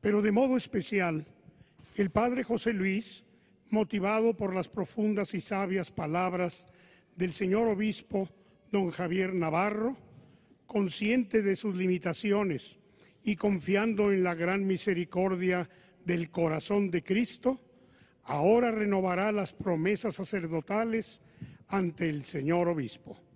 pero de modo especial el Padre José Luis, motivado por las profundas y sabias palabras del señor obispo don Javier Navarro, consciente de sus limitaciones y confiando en la gran misericordia del corazón de Cristo, ahora renovará las promesas sacerdotales ante el señor obispo.